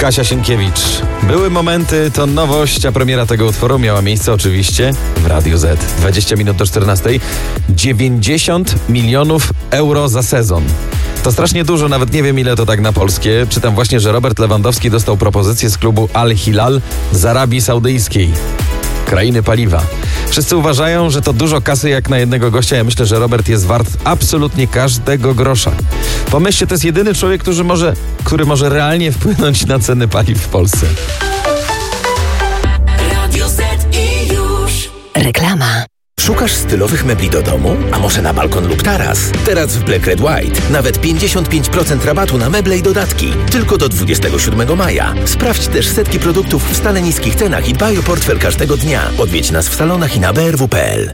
Kasia Sienkiewicz. Były momenty, to nowość, a premiera tego utworu miała miejsce oczywiście w Radiu Z. 20 minut do 14. 90 milionów euro za sezon. To strasznie dużo, nawet nie wiem ile to tak na polskie. Czytam właśnie, że Robert Lewandowski dostał propozycję z klubu Al Hilal z Arabii Saudyjskiej, krainy paliwa. Wszyscy uważają, że to dużo kasy jak na jednego gościa. Ja myślę, że Robert jest wart absolutnie każdego grosza. Pomyślcie, to jest jedyny człowiek, który może realnie wpłynąć na ceny paliw w Polsce. Radio Z i już. Reklama. Szukasz stylowych mebli do domu? A może na balkon lub taras? Teraz w Black Red White nawet 55% rabatu na meble i dodatki. Tylko do 27 maja. Sprawdź też setki produktów w stale niskich cenach i dbaj o portfel każdego dnia. Odwiedź nas w salonach i na brw.pl.